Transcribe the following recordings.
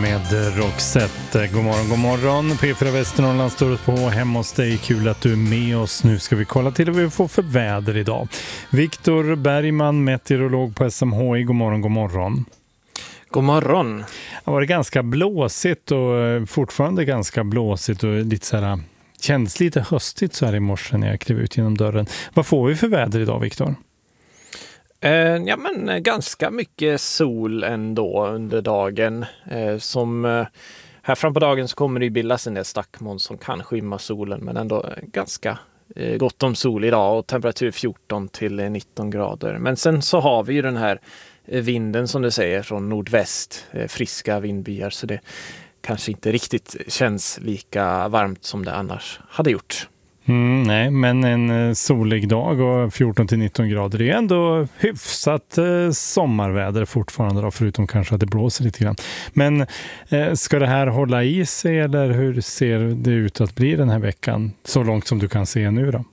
med Roxette. God morgon. P4 Västernorrland står på hemma hos dig. Kul att du är med oss. Nu ska vi kolla till vad vi får för väder idag. Viktor Bergman, meteorolog på SMHI. God morgon. God morgon. Det var ganska blåsigt och fortfarande ganska blåsigt och lite så här, känns lite höstigt så här i morse när jag klev ut genom dörren. Vad får vi för väder idag, Viktor? Ja, men ganska mycket sol ändå under dagen. Här fram på dagen så kommer det bildas en del stackmoln som kan skymma solen, men ändå ganska gott om sol idag och temperatur 14 till 19 grader. Men sen så har vi ju den här vinden som du säger från nordväst, friska vindbyar, så det kanske inte riktigt känns lika varmt som det annars hade gjort. Nej, men en solig dag och 14 till 19 grader är ändå hyfsat sommarväder fortfarande då, förutom kanske att det blåser lite grann. Men ska det här hålla i sig eller hur ser det ut att bli den här veckan så långt som du kan se nu då?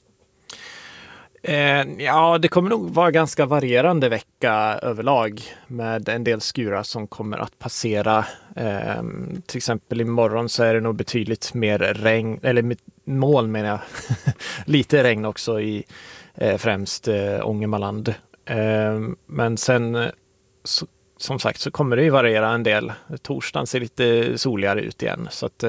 Ja, det kommer nog vara ganska varierande vecka överlag med en del skurar som kommer att passera. Till exempel imorgon så är det nog betydligt mer regn, eller moln menar jag, lite regn också i främst Ångermanland. Men sen som sagt så kommer det ju variera en del. Torsdagen ser lite soligare ut igen.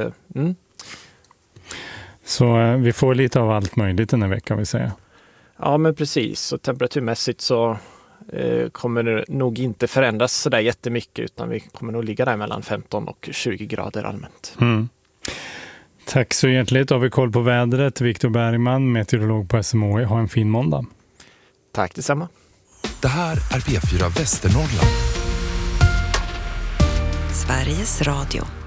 Så vi får lite av allt möjligt den här veckan vill säga. Ja, men precis. Och temperaturmässigt så kommer det nog inte förändras så där jättemycket, utan vi kommer nog ligga där mellan 15 och 20 grader allmänt. Tack så hjärtligt. Har vi koll på vädret. Viktor Bergman, meteorolog på SMHI. Ha en fin måndag. Tack detsamma. Det här är P4 Västernorrland. Sveriges Radio.